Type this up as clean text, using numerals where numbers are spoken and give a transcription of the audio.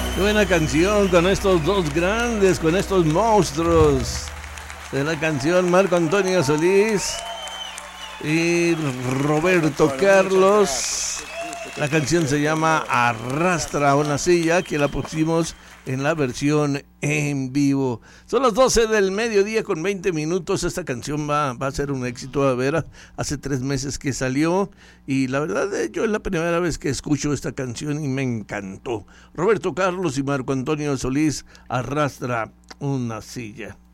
Qué buena canción con estos dos grandes, con estos monstruos de la canción, Marco Antonio Solís y Roberto Carlos. La canción se llama Arrastra una silla, que la pusimos en la versión en vivo. Son las 12 del mediodía con 20 minutos. Esta canción va a ser un éxito. A ver, hace 3 meses que salió y la verdad yo es la primera vez que escucho esta canción y me encantó. Roberto Carlos y Marco Antonio Solís, Arrastra una silla.